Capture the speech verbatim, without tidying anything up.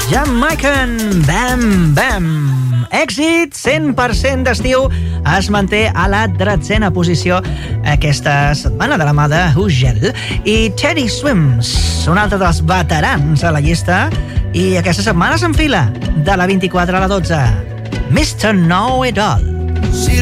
Jamaican Bam Bam. Èxit cent per cent d'estiu, es manté a la tretzena posició aquesta setmana de la mà de Hugel. I Teddy Swims, un altre dels veterans a la llista, i aquesta setmana s'enfila de la vint-i-quatre a la dotze. mister Know It All.